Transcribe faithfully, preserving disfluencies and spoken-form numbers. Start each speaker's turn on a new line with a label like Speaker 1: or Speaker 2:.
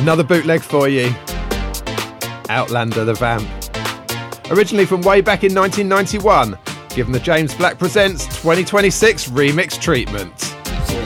Speaker 1: Another bootleg for you. Outlander the Vamp. Originally from way back in nineteen ninety-one, given the James Black Presents twenty twenty-six remix treatment.